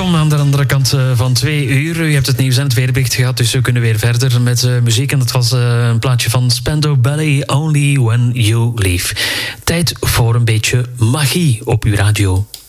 Welkom aan de andere kant van 2 uur. U hebt het nieuws en het weerbericht gehad, dus we kunnen weer verder met muziek. En dat was een plaatje van Spandau Ballet, Only When You Leave. Tijd voor een beetje magie op uw radio.